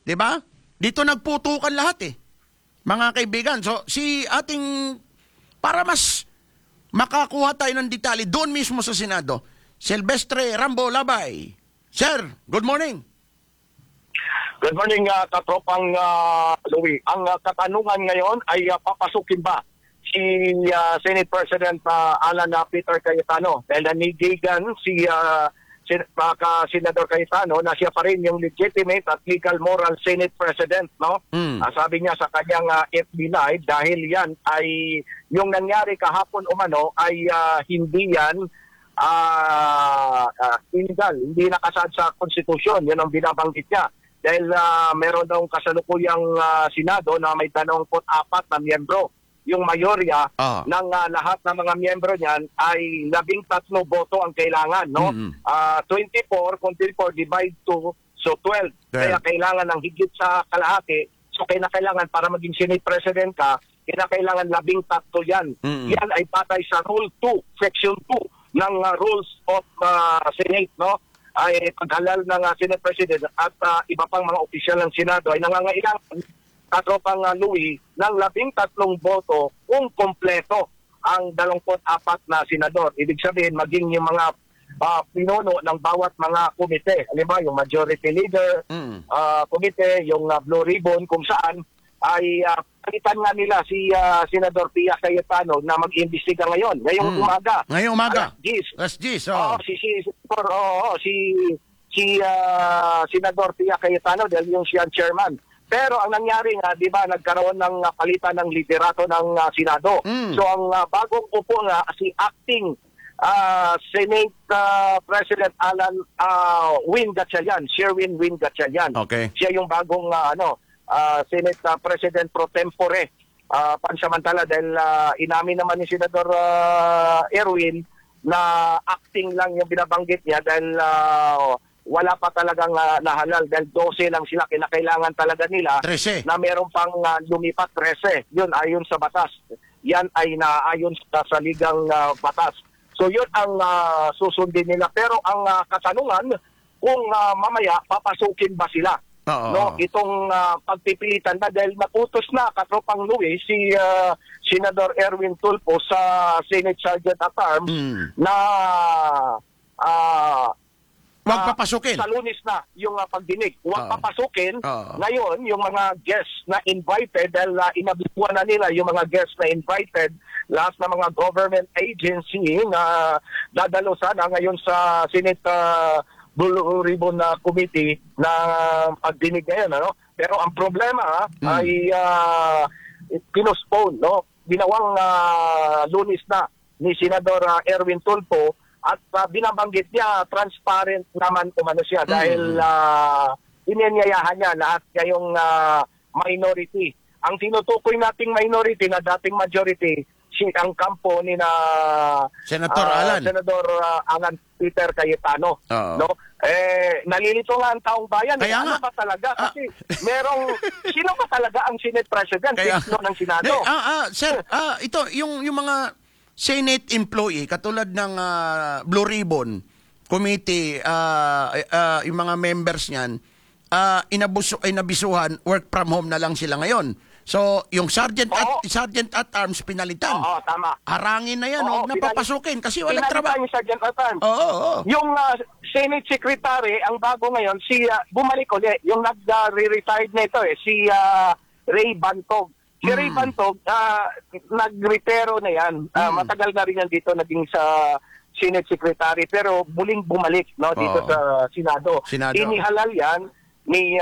'Di ba? Dito nagputukan lahat eh. Mga kaibigan, so si ating para mas makakuha tayo ng detalye doon mismo sa Senado, Silvestre Rambo Labay. Sir, good morning. Good morning, katropang Louie. Ang katanungan ngayon ay papasukin ba si Senate President Alan Peter Cayetano? Dahil nanigigan si Senador Cayetano na siya pa rin yung legitimate at legal moral Senate President, no? Sabi niya sa kanyang FB Live, dahil yan ay yung nangyari kahapon umano ay hindi yan illegal, hindi nakasad sa konstitusyon. Yan ang binabanggit niya. Dahil meron daw kasalukuyang Senado na may 24 na miyembro. Yung mayorya ng lahat ng mga miyembro niyan ay 13 boto ang kailangan, no? 24, kung 24 divide 2, so 12. Kaya kailangan ng higit sa kalahati. So kailangan para maging Senate President ka, kailangan 13 yan. Yan ay patay sa Rule 2, Section 2 ng Rules of Senate, no? Ay paghalal ng Senate President at iba pang mga opisyal ng Senado ay nangangailangan katropang Louie ng 13 boto kung kompleto ang 24 na senador. Ibig sabihin, maging yung mga pinuno ng bawat mga komite. Halimbawa, yung majority leader, komite, yung Blue Ribbon, kung saan ay palitan nga nila si Senador Pia Cayetano na mag-imbestiga ngayon. Ngayong umaga. Ngayong umaga. Alas 10. Si Senador Pia Cayetano dahil yung siya chairman. Pero ang nangyari nga, di ba, nagkaroon ng palitan ng liderato ng Senado. So ang bagong upo nga, si acting Senate President Alan Win Gatchalian, Sherwin Win Gatchalian. Okay. Siya yung bagong Senate President pro tempore pansamantala dahil inamin naman ni Senador Erwin na acting lang yung binabanggit niya dahil wala pa talagang nahalal dahil 12 lang sila, kinakailangan talaga nila 13. na meron pang lumipat 13. Yun ayon sa batas. Yan ay naayon sa ligang batas. So yun ang susundin nila. Pero ang katanungan, kung mamaya papasukin ba sila? No, itong pagpipilitan na dahil naputos na katropang Louie si Senador Erwin Tulfo sa Senate Sergeant at Arms na Huwag papasukin. Sa Lunes na yung pagdinig. Huwag papasukin. Ngayon, yung mga guests na invited, dahil inabisuan na nila yung mga guests na invited, lahat ng mga government agency na dadalo sana ngayon sa Senate Blue Ribbon Committee na pagdinig ngayon. Ano? Pero ang problema ay pinospone, no? Binawang Lunes na ni Senador Erwin Tulfo. At binabanggit niya, transparent naman umano siya dahil inanyayahan niya lahat ngayong minority. Ang tinutukoy nating minority na dating majority, ang kampo ni na Senador Alan Peter Cayetano. No? Nalilito nga ang taong bayan. Ano ba talaga? Kasi sino ba talaga ang Senate President ng Senado? Sir, ito, yung mga Senate employee, katulad ng Blue Ribbon Committee, yung mga members niyan, inabisuhan, work from home na lang sila ngayon. So, yung Sergeant at Arms pinalitan. Oo, tama. Harangin na yan, huwag na papasukin kasi walang trabaho. Yung Sergeant at Arms. Oo. Yung Senate Secretary, ang bago ngayon, bumalik ulit, yung nag-re-retired na ito, si Ray Bantog. Si Ray Bantog, nag-retero na yan. Matagal na rin yan dito, naging sa Senate Secretary, pero muling bumalik dito sa Senado. Inihalal yan ni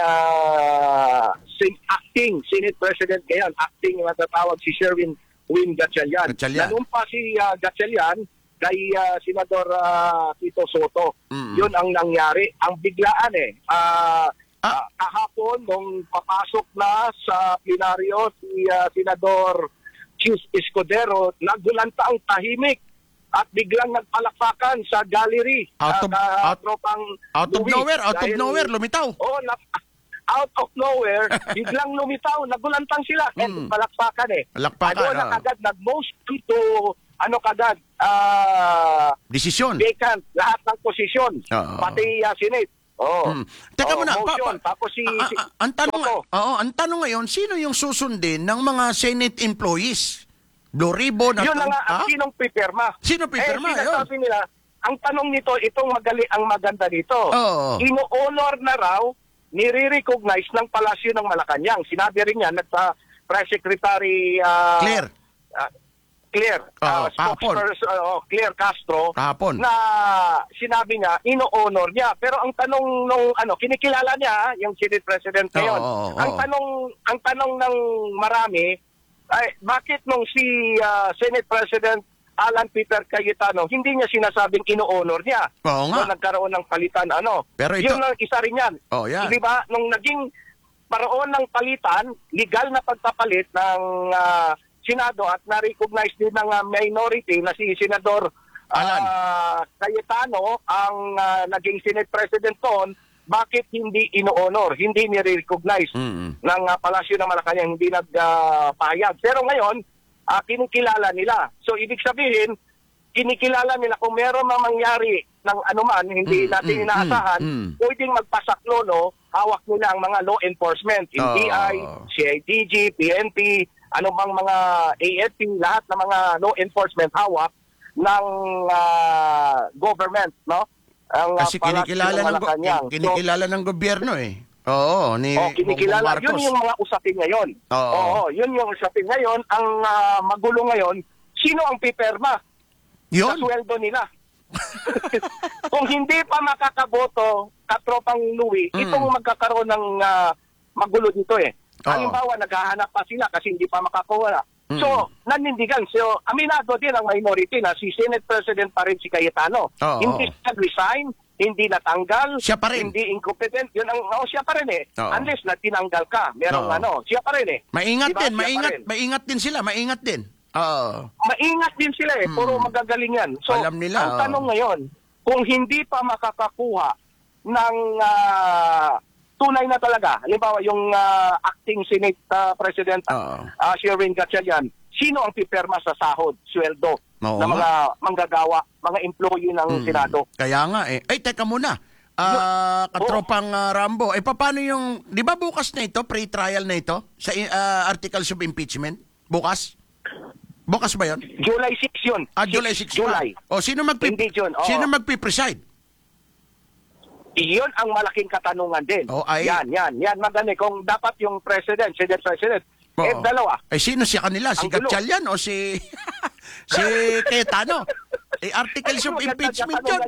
acting Senate President ngayon, acting yung matatawag si Sherwin Win Gatchalian. Nanumpa si Gatchalian kay Senador Tito Soto. Yun ang nangyari. Ang biglaan kahapon nung papasok na sa plenaryo si Senador Chis Escudero, nagulanta ang tahimik at biglang nagpalakpakan sa gallery. Out of nowhere, lumitaw. Out of nowhere, biglang lumitaw, nagulantang sila. Palakpakan agad, nag-motion to desisyon. Vacant lahat ng posisyon. Pati Senate. Oo. Teka muna, motion. Tapos ang tanong ngayon, sino yung susundin ng mga Senate employees? Blue Ribbon at yun na nga, sinong pipirma? Sino pipirma? Sinasabi nila, ang tanong nito, itong ang maganda dito, ino-honor na raw, nire-recognize ng Palasyo ng Malacanang. Sinabi rin niya, Press Secretary Claire Claire Castro na sinabi niya, ino-honor niya. Pero ang tanong nung kinikilala niya yung Senate President ngayon. Ang tanong ng marami ay bakit nung si Senate President Alan Peter Cayetano hindi niya sinasabing ino-honor niya. Oo nga. So, nagkaroon ng palitan Pero ito, yun ang isa rin yan. Yan. Di ba nung naging paroon ng palitan, legal na pagpapalit ng Senado at na-recognize din ng minority na si Senador Cayetano ang naging Senate President doon, bakit hindi ino-honor, hindi ni-recognize ng Palasyo ng Malacanang, hindi nagpahayag. Pero ngayon, kinikilala nila. So, ibig sabihin, kinikilala nila kung meron mang mangyari ng anuman, hindi natin inaasahan, pwedeng magpasaklolo, hawak nila ang mga law enforcement, NBI, CIDG, PNP, anumang mga AFP, lahat ng mga law enforcement hawak ng government, no? Ang kasi kinikilala ng gobyerno eh. Oo, kinikilala. Yun yung mga usapin ngayon. Yun yung usapin ngayon. Ang magulo ngayon, sino ang pipirma sa sweldo nila? Kung hindi pa makakaboto katropang Louie, itong magkakaroon ng magulo dito eh. Halimbawa, naghahanap pa sila kasi hindi pa makakuha. So, nanindigan. So, aminado din ang minority na si Senate President pa rin si Cayetano. Hindi siya resign, hindi natanggal, siya pa rin. Hindi incompetent. Yun ang siya pa rin eh. Unless na tinanggal ka, merong siya pa rin eh. Maingat diba? Maingat din sila, maingat din. Maingat din sila eh, puro magagaling yan. So, alam nila, ang tanong ngayon, kung hindi pa makakakuha ng tunay na talaga, halimbawa yung acting Senate President Sherwin Gatchalian, sino ang pipirma sa sahod, sweldo ng mga manggagawa, mga employee ng Senado? Kaya nga eh. Ay, teka muna. Katropang Rambo, paano yung, di ba bukas na ito, pre-trial na ito, sa articles of impeachment? Bukas? Bukas ba yun? July 6 yun. July 6. July. Sino magpi-preside? Iyon ang malaking katanungan din. Yan. Maganda. Kung dapat yung Senate President, dalawa. Sino siya kanila? Si Gatchalian o si Cayetano? Articles of impeachment yun.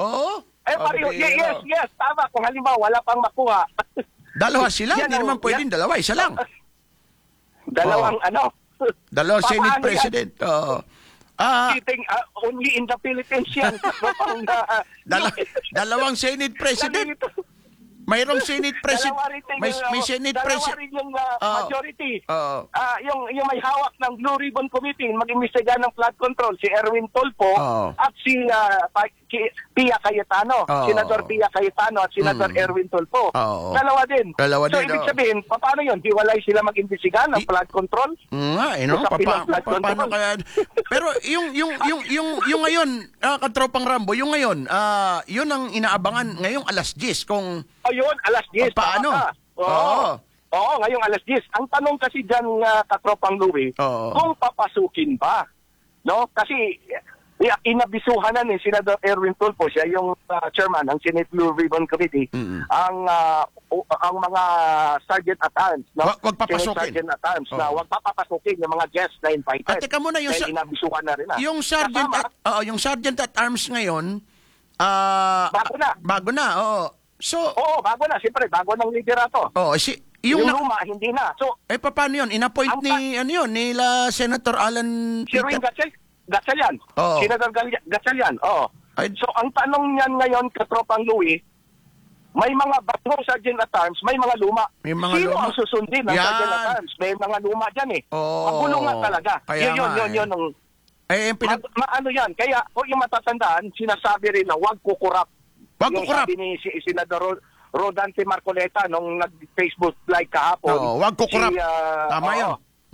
Yes, tama. Kung halimbawa, wala pang makuha. Dalawa sila? Hindi naman pwedeng dalawa. Isa lang. Dalawang Dalawang Senate President. Sitting only in the Philippines yan. Dalawang Senate President. Mayroong Senate President. May Senate President. Dalawa rin yung majority. Yung may hawak ng Blue Ribbon Committee, mag-imbestiga ng flood control, si Erwin Tulfo at si Pia Cayetano. Senador Pia Cayetano at Senador Erwin Tulfo. Dalawa din. So, ibig sabihin, paano yun? Hiwalay sila mag-imbestiga ng flood control? Paano kaya? Pero yung ngayon, katropang Rambo, yung ngayon, yun ang inaabangan ngayong alas 10 kung yun, alas 10. Paano? Oo, ngayong alas 10. Ang tanong kasi dyan, katropang Louie, kung papasukin ba? No? Kasi inabisuhan na ni Senador Erwin Tulfo, siya yung chairman ng Senate Blue Ribbon Committee, ang mga sergeant at arms, no? Wag papasukin. Sergeant at arms na wag papapasukin yung mga guests na invited. Teka muna, inabisuhan na rin. Yung sergeant at arms ngayon, bago na, So, bago na. Siyempre, bago ng liderato. Yung luma, hindi na. So, paano yun? In-appoint nila Senator Alan Sherwin Gatchalian. Senator Gatchalian. So, ang tanong niyan ngayon, katropang Louie, may mga bagong sergeant at arms, may mga luma. Sino ang susundin ng sergeant at arms? May mga luma dyan eh. Magulo nga talaga. Yun. Ano yan? Kaya, kung yung matatandaan, sinasabi rin na huwag kukurap. Yung sabi ni Senador Rodante Marcoleta nung nag-Facebook live kahapon. Wag kukurap. Tama yun.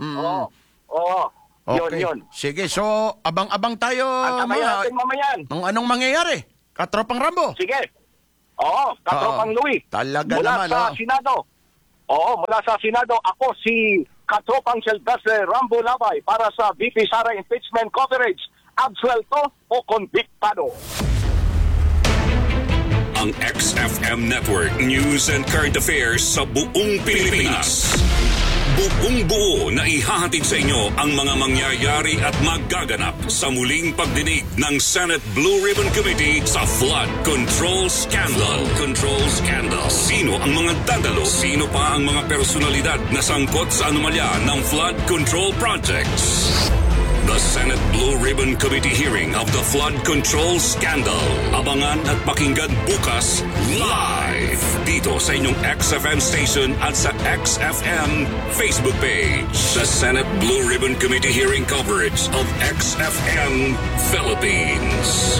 Yun. Sige, so abang-abang tayo mamayan. anong mangyayari. Katropang Rambo. Sige. Oo, Katropang Louie. Talaga mula naman, sa Senado. Oo, mula sa Senado, ako si Katropang Silvestre Rambo Labay para sa VP Sara Impeachment Coverage. Absuelto o konbiktado? Ang XFM Network News and Current Affairs sa buong Pilipinas. Buong buo na ihahatid sa inyo ang mga mangyayari at magaganap sa muling pagdinig ng Senate Blue Ribbon Committee sa Flood Control Scandal. Sino ang mga dadalo? Sino pa ang mga personalidad na sangkot sa anomalya ng flood control projects? The Senate Blue Ribbon Committee hearing of the Flood Control Scandal. Abangan at pakinggan bukas live dito sa inyong XFM station at sa XFM Facebook page. The Senate Blue Ribbon Committee hearing coverage of XFM Philippines.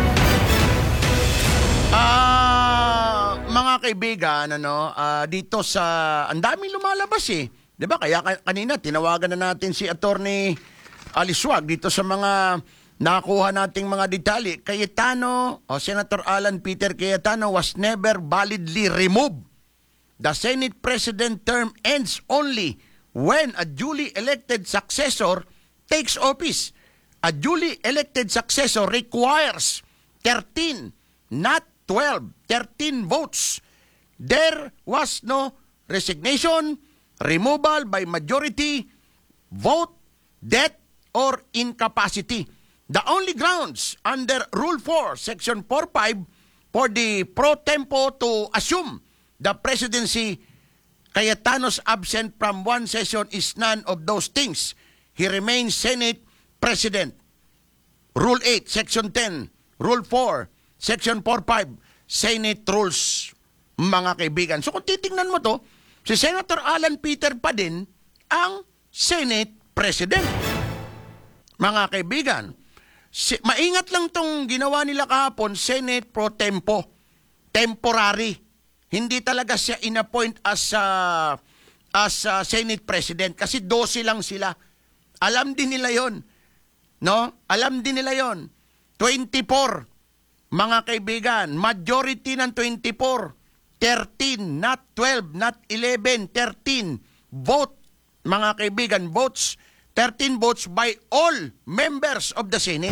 Mga kaibigan, dito sa ang daming lumalabas eh. 'Di ba? Kaya kanina tinawagan na natin si Attorney Aliswag dito sa mga nakuha nating mga detalye. Senator Alan Peter Cayetano was never validly removed. The Senate President term ends only when a duly elected successor takes office. A duly elected successor requires 13, not 12, 13 votes. There was no resignation, removal by majority, vote, death, or incapacity. The only grounds under Rule 4, Section 4.5 for the pro tempo to assume the presidency Cayetano's absent from one session is none of those things. He remains Senate President. Rule 8, Section 10, Rule 4, Section 4.5, Senate Rules, mga kaibigan. So kung titingnan mo to, si Senator Alan Peter pa din ang Senate President. Mga kaibigan, maingat lang tong ginawa nila kahapon, Senate Pro Tempo, temporary. Hindi talaga siya inappoint as Senate President kasi 12 lang sila. Alam din nila yon, no? Alam din nila yon. 24, mga kaibigan, majority ng 24, 13, not 12, not 11, 13 vote, mga kaibigan, votes. 13 votes by all members of the Senate.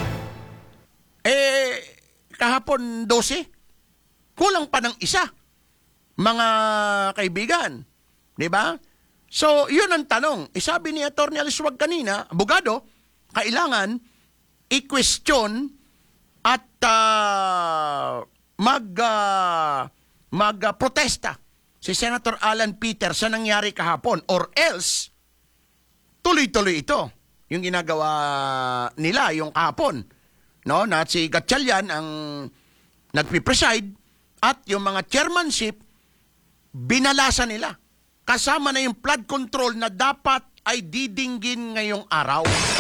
Kahapon 12. Kulang pa ng isa. Mga kaibigan. Diba? So, yun ang tanong. Sabi ni Atty. Aliswag kanina, abogado, kailangan i-question at mag-protesta si Senator Alan Peter sa nangyari kahapon or else tuloy-tuloy ito. Yung ginagawa nila, yung kahapon. No? Na si Gatchalian ang nagpipreside at yung mga chairmanship, binalasa nila. Kasama na yung flood control na dapat ay didinggin ngayong araw.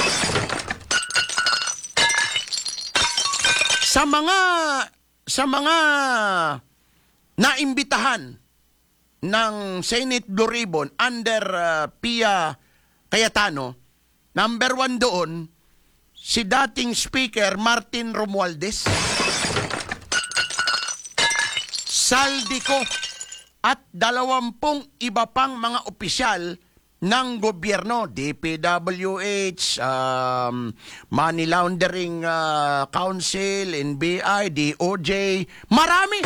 Sa mga naimbitahan ng Senate Blue Ribbon under Pia Cayetano, number 1 doon, si dating Speaker Martin Romualdez, Saldico, at 20 iba pang mga opisyal ng gobyerno, DPWH, Money Laundering Council, NBI, DOJ, marami.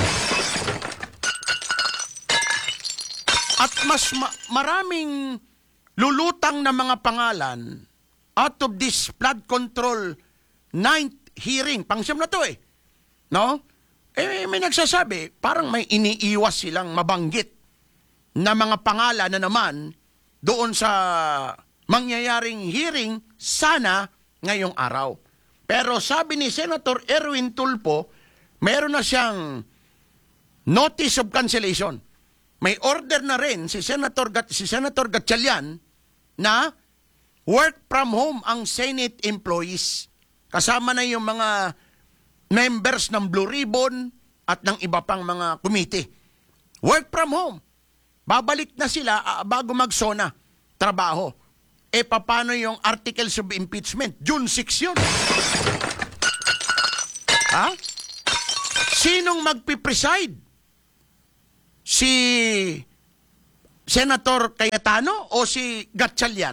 At mas maraming lulutang na mga pangalan out of this flood control 9th hearing. Pangsyam na to no? May nagsasabi, parang may iniiwas silang mabanggit na mga pangalan na naman doon sa mangyayaring hearing sana ngayong araw. Pero sabi ni Senator Erwin Tulfo, meron na siyang notice of cancellation. May order na rin si Senator Gatchalian na work from home ang Senate employees. Kasama na yung mga members ng Blue Ribbon at ng iba pang mga committee. Work from home. Babalik na sila bago magsona trabaho. Paano yung articles of impeachment? June 6 yun. Ha? Sinong magpipreside Si Senator Cayetano o si Gatchalian?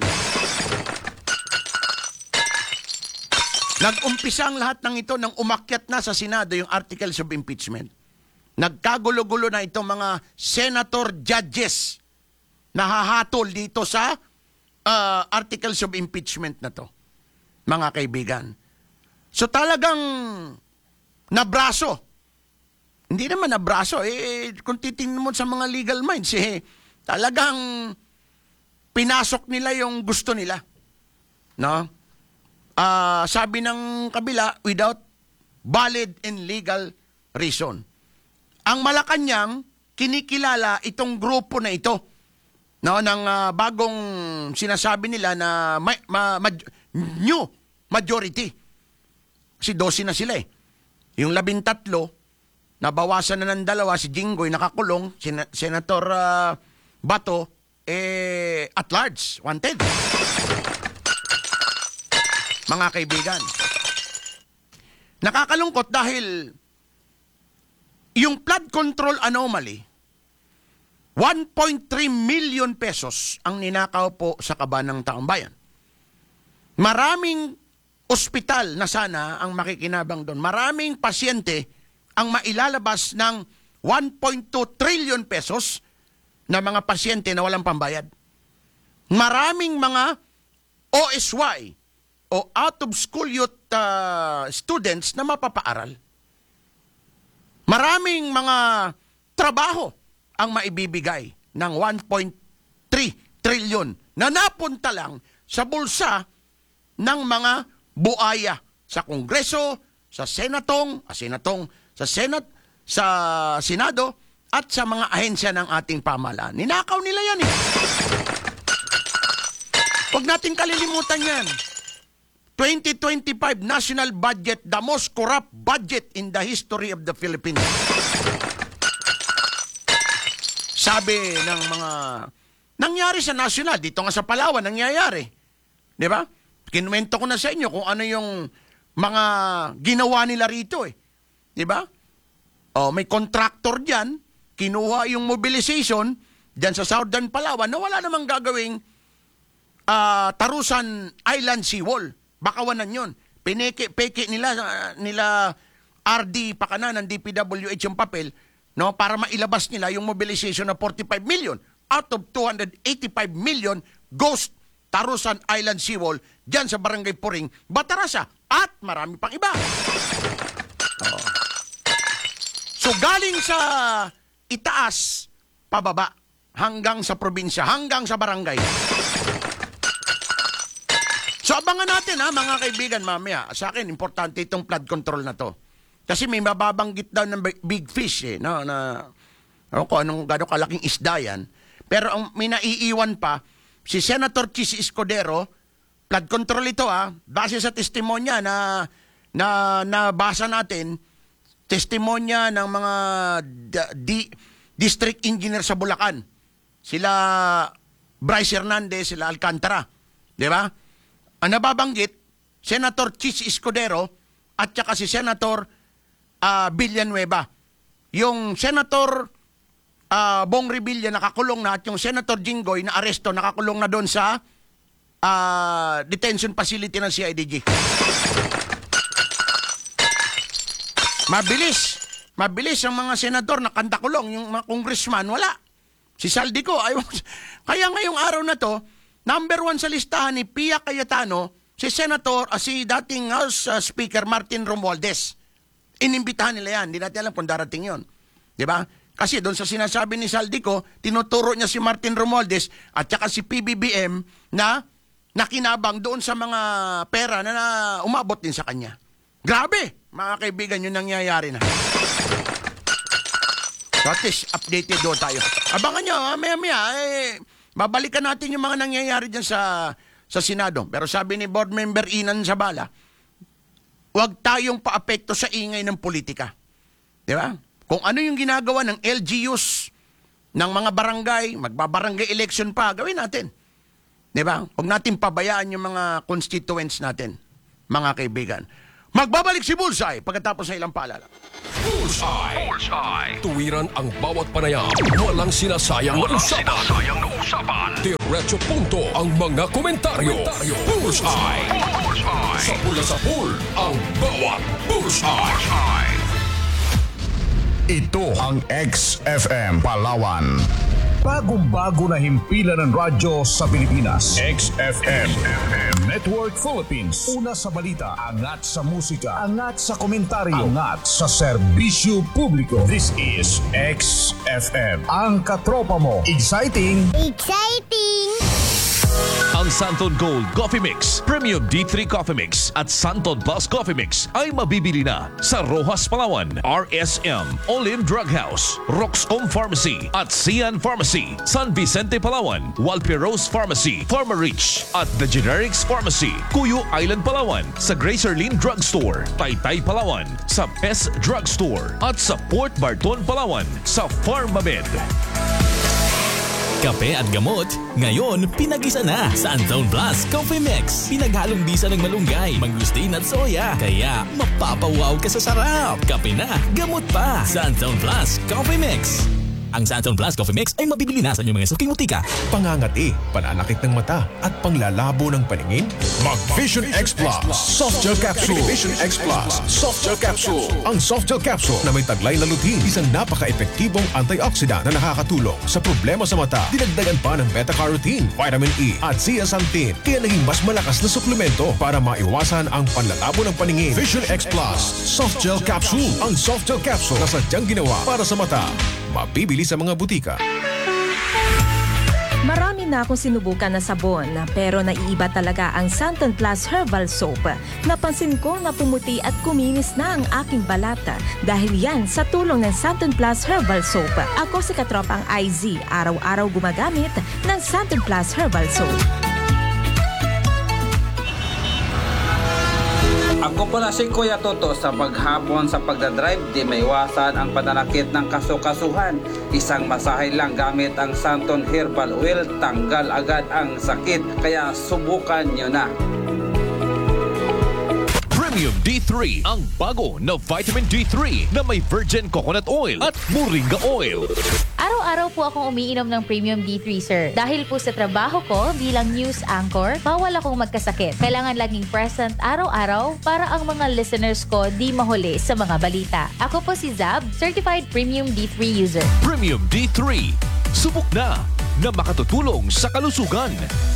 Nag-umpisa ang lahat ng ito nang umakyat na sa Senado yung articles of impeachment. Nagkagulo-gulo na itong mga senator judges na hahatol dito sa articles of impeachment na to, mga kaibigan. So talagang nabraso. Hindi naman nabraso. Kung titingnan mo sa mga legal minds, talagang pinasok nila yung gusto nila. No? Sabi ng kabila, without valid and legal reason. Ang Malacanang, kinikilala itong grupo na ito, no, ng bagong sinasabi nila na new majority. Kasi 12 na sila eh. Yung 13, nabawasan na ng 2, si Jinggoy nakakulong, Senator Bato, at large, wanted. Mga kaibigan, nakakalungkot dahil yung flood control anomaly, 1.3 million pesos ang ninakaw po sa kaba ng taong bayan. Maraming ospital na sana ang makikinabang doon. Maraming pasyente ang mailalabas ng 1.2 trillion pesos na mga pasyente na walang pambayad. Maraming mga OSY o out of school youth students na mapapaaral. Maraming mga trabaho ang maibibigay ng 1.3 trillion na napunta lang sa bulsa ng mga buaya sa Kongreso, sa Senado at sa mga ahensya ng ating pamahalaan. Ninakaw nila yan eh. Huwag natin kalilimutan yan. 2025 national budget, the most corrupt budget in the history of the Philippines. Sabi ng mga nangyari sa national, dito nga sa Palawan, nangyayari. Di ba? Kinuwento ko na sa inyo kung ano yung mga ginawa nila rito eh. Di ba? May contractor dyan, kinuha yung mobilization dyan sa Southern Palawan na wala namang gagawing Tarusan Island Seawall. Bakawanan yun. Peke nila RD Pakana ng DPWH yung papel, no, para mailabas nila yung mobilization na 45 million out of 285 million ghost Tarusan Island Seawall dyan sa Barangay Puring, Batarasa at marami pang iba. So galing sa itaas, pababa, hanggang sa probinsya, hanggang sa barangay. So abangan natin mga kaibigan mamaya. Sa akin, importante itong flood control na to. Kasi may mababanggit daw ng big fish no, na kung anong gano'ng kalaking isda yan. Pero ang may naiiwan pa, si Senator Chis Escudero, flood control ito base sa testimonya na nabasa natin, testimonya ng mga district engineer sa Bulacan. Sila Bryce Hernandez, sila Alcantara. Di ba? Ang nababanggit, Senator Chis Escudero at saka si Senator Villanueva. Yung Senator Bong Revilla nakakulong na at yung Senator Jinggoy na aresto nakakulong na doon sa detention facility ng CIDG. Mabilis ang mga senador na kantakulong, yung mga congressman wala. Si Saldico, kaya ngayong araw na to, number 1 sa listahan ni Pia Cayetano, si dating House Speaker Martin Romualdez. Inimbitahan nila yan. Hindi natin alam kung darating yon. Di ba? Kasi doon sa sinasabi ni Saldico, tinuturo niya si Martin Romualdez at saka si PBBM na nakinabang doon sa mga pera na umabot din sa kanya. Grabe, mga kaibigan, yun nangyayari na. So at least, updated doon tayo. Abangan nyo, maya-maya, babalikan natin yung mga nangyayari dyan sa Senado. Pero sabi ni Board Member Inan Zabala, huwag tayong paapekto sa ingay ng politika. Di ba? Kung ano yung ginagawa ng LGUs, ng mga barangay, magbabarangay election pa, gawin natin. Di ba? Huwag natin pabayaan yung mga constituents natin, mga kaibigan. Magbabalik si Bullseye pagkatapos ng ilang paalala. Bullseye. Tuwiran ang bawat panayam. Walang sinasayang na usapan. Diretso punto ang mga komentaryo. Bullseye. Sa pula sa pool, ang bawat Bullseye. Ito ang XFM Palawan. Bagong-bago na himpilan ng radyo sa Pilipinas. XFM Network Philippines. Una sa balita, angat sa musika, angat sa komentaryo, angat sa serbisyo publiko. This is XFM. Ang katropa mo. Exciting! Ang Santon Gold Coffee Mix, Premium D3 Coffee Mix at Santon Plus Coffee Mix ay mabibili na sa Rojas Palawan, RSM, Olim Drug House, Roxcom Pharmacy at Sian Pharmacy, San Vicente Palawan, Walperos Pharmacy, Pharmarich at The Generics Pharmacy, Cuyo Island Palawan, sa Gracerlin Drug Store, Taytay Palawan, sa Pes Drug Store at sa Port Barton Palawan, sa Pharmamed. Kape at gamot, ngayon pinagisa na sa Santon Plus Coffee Mix. Pinaghalong bisa ng malunggay, mangustin at soya. Kaya mapapawaw ka sa sarap. Kape na, gamot pa. Santon Plus Coffee Mix. Ang Santon Plus Coffee Mix ay mabibili na sa inyong mga suking butika. Pangangati, pananakit ng mata at panglalabo ng paningin? Mag Vision X Plus Soft Gel Capsule. Vision X Plus Soft Gel Capsule. Ang Soft Gel Capsule na may taglay na lutein, isang napaka-epektibong antioxidant na nakakatulong sa problema sa mata. Dinagdagan pa ng beta-carotene, vitamin E at zeaxanthin, kaya naging mas malakas na suplemento para maiwasan ang panlalabo ng paningin. Vision X Plus Soft Gel Capsule. Ang Soft Gel Capsule na sadyang ginawa para sa mata. Mabibili sa mga butika. Marami na akong sinubukan na sabon, pero naiiba talaga ang Santon Plus Herbal Soap. Napansin ko na pumuti at kuminis na ang aking balata dahil yan sa tulong ng Santon Plus Herbal Soap. Ako si Katropang IZ, araw-araw gumagamit ng Santon Plus Herbal Soap. Ako pala si Kuya Toto. Sa maghapon sa pagdadrive, di maiwasan ang pananakit ng kasukasuhan. Isang masahe lang gamit ang Santon Herbal Oil, tanggal agad ang sakit. Kaya subukan nyo na. Premium D3, ang bago na vitamin D3 na may virgin coconut oil at moringa oil. Araw-araw po akong umiinom ng Premium D3, sir. Dahil po sa trabaho ko bilang news anchor, bawal akong magkasakit. Kailangan laging present araw-araw para ang mga listeners ko di mahuli sa mga balita. Ako po si Zab, Certified Premium D3 user. Premium D3, subok na makatutulong sa kalusugan.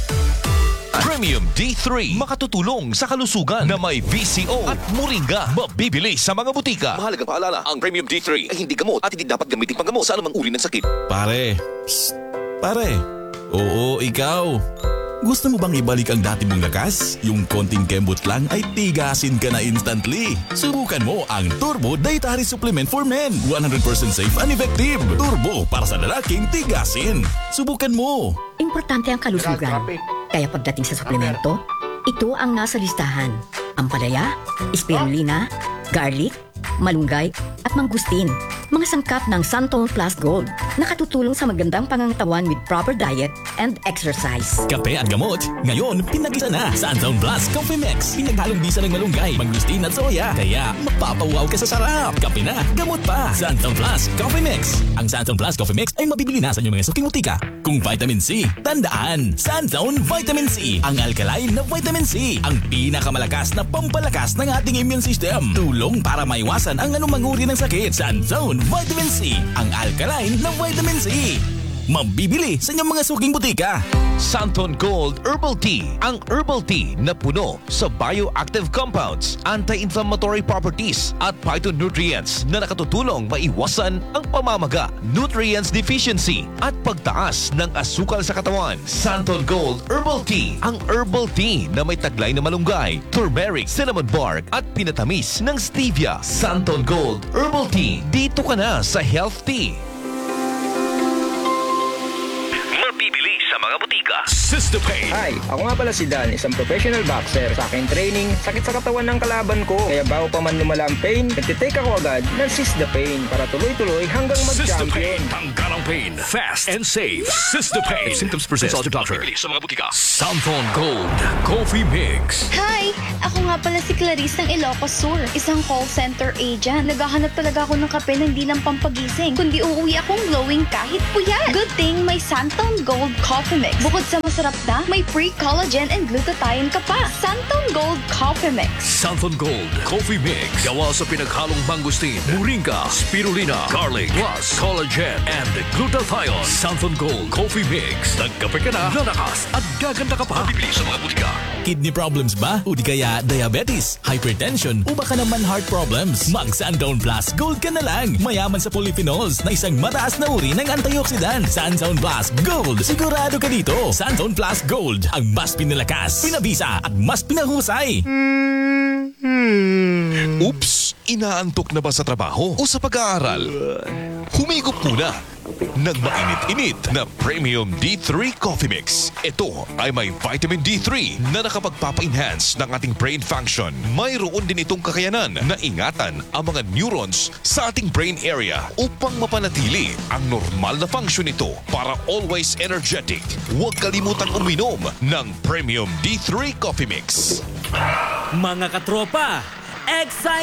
Premium D3, makatutulong sa kalusugan na may VCO at moringa. Mabibili sa mga butika. Mahalagang paalala, ang Premium D3 ay hindi gamot at hindi dapat gamitin panggamot sa anumang uri ng sakit. Pare. Pare. Oo, ikaw. Gusto mo bang ibalik ang dati mong lakas? Yung konting kembot lang ay tigasin ka na instantly. Subukan mo ang Turbo Dietary Supplement for Men. 100% safe and effective. Turbo para sa lalaking tigasin. Subukan mo. Importante ang kalusugan. Kaya pagdating sa suplemento, ito ang nasa listahan. Ampalaya, spirulina, garlic, malunggay at mangustin. Mga sangkap ng Santon Plus Gold. Nakatutulong sa magandang pangangatawan with proper diet and exercise. Kape at gamot, ngayon pinagisa na sa Santon Plus Coffee Mix. Pinaghalong bisa ng malunggay, mangustin at soya. Kaya mapapawaw ka sa sarap. Kape na, gamot pa. Santon Plus Coffee Mix. Ang Santon Plus Coffee Mix ay mabibili na sa inyong mga suking butika. Kung vitamin C, tandaan, Santon Vitamin C. Ang alkaline na vitamin C. Ang pinakamalakas na pampalakas ng ating immune system. Tulong para maiwasan ang anumang uri ng sakit. Santon Vitamin C. Ang alkaline na vitamin C. Mabibili sa inyong mga suking butika. Santon Gold Herbal Tea, ang herbal tea na puno sa bioactive compounds, anti-inflammatory properties at phytonutrients na nakatutulong maiwasan ang pamamaga, nutrients deficiency at pagtaas ng asukal sa katawan. Santon Gold Herbal Tea, ang herbal tea na may taglay na malunggay, turmeric, cinnamon bark at pinatamis ng stevia. Santon Gold Herbal Tea, dito ka na sa Health Tea. Mabibili sa mga butika. Sister Pain. Hi, ako nga pala si Dan, isang professional boxer. Sa aking training, sakit sa katawan ng kalaban ko. Kaya bago pa man lumala ang pain, nagtitake ako agad ng Sister Pain para tuloy-tuloy hanggang Sister mag-champion. Pain. Tanggal ang pain. Fast and safe. Sister Pain. If symptoms persist, consult your doctor. Sa mga butika. Santon Gold Coffee Mix. Hi! Ako nga pala si Clarice ng Ilocos Sur, isang call center agent. Naghahanap talaga ako ng kape na hindi lang pampagising, kundi uuwi akong glowing kahit puyat. Good thing may Santon Gold Coffee Mix. Bukod sa masarap na, may pre-collagen and glutathione ka pa. Santon Gold Coffee Mix. Santon Gold Coffee Mix. Gawa sa pinaghalong mangustin, moringa, spirulina, garlic, plus collagen and glutathione. Santon Gold Coffee Mix. Nagkape ka na, lalakas at gaganda ka pa. Bibili sa mga butika. Kidney problems ba? O di kaya diabetes, hypertension, o baka naman heart problems? Mag Sundown Plus Gold ka na lang. Mayaman sa polyphenols na isang mataas na uri ng antioxidant. Sundown Plus Gold. Sigurado ka dito. Sundown Plus Gold. Ang mas pinalakas, pinabisa at mas pinahusay. Oops! Inaantok na ba sa trabaho o sa pag-aaral? Humigop muna. Nagmainit-init na Premium D3 Coffee Mix. Ito ay may vitamin D3 na nakapagpapa-enhance ng ating brain function. Mayroon din itong kakayanan na ingatan ang mga neurons sa ating brain area upang mapanatili ang normal na function nito para always energetic. Huwag kalimutang uminom ng Premium D3 Coffee Mix. Mga katropa, excited!